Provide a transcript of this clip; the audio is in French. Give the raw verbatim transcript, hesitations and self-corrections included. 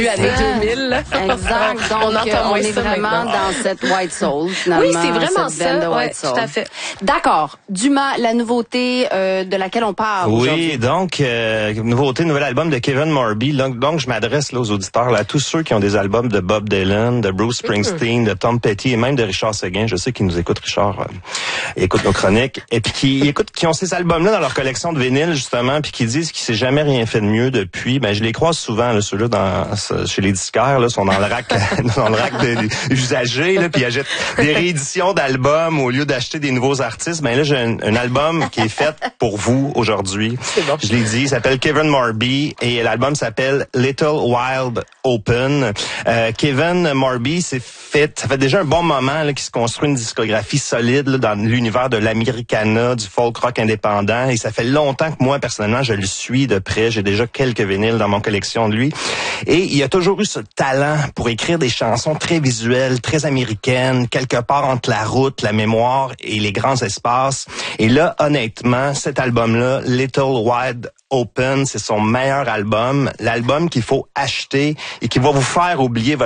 Années deux mille. Exact. Donc, on, entend on moins est ça vraiment maintenant. dans cette White Soul, finalement. Oui, c'est vraiment cette band ça. de Ouais, White Soul. tout à fait. D'accord. Dumas, la nouveauté euh, de laquelle on parle aujourd'hui. Oui, donc, euh, nouveauté, nouvel album de Kevin Morby. Donc, donc je m'adresse là aux auditeurs, là, à tous ceux qui ont des albums de Bob Dylan, de Bruce Springsteen, de Tom Petty et même de Richard Seguin. Je sais qu'ils nous écoutent, Richard. Euh, ils écoutent nos chroniques. Et puis qui écoutent, qui ont ces albums-là dans leur collection de vinyle, justement, puis qui disent qu'il s'est jamais rien fait de mieux depuis. Ben, je les croise souvent, là, ceux-là, dans, chez les disquaires, là, sont dans le rack, dans le rack des usagers, là, puis ils achètent des rééditions d'albums au lieu d'acheter des nouveaux artistes. Ben là, j'ai un, un album qui est fait pour vous aujourd'hui. Bon. Je l'ai dit, il s'appelle Kevin Morby et l'album s'appelle Little Wild Open. Euh, Kevin Morby s'est fait, ça fait déjà un bon moment là, qu'il se construit une discographie solide là, dans l'univers de l'Americana, du folk rock indépendant. Et ça fait longtemps que moi, personnellement, je le suis de près. J'ai déjà quelques vinyles dans mon collection de lui. Et il a toujours eu ce talent pour écrire des chansons très visuelles, très américaines, quelque part entre la route, la mémoire et les grands espaces. Et là, honnêtement, cet album-là, Little Wide Open, c'est son meilleur album, l'album qu'il faut acheter et qui va vous faire oublier votre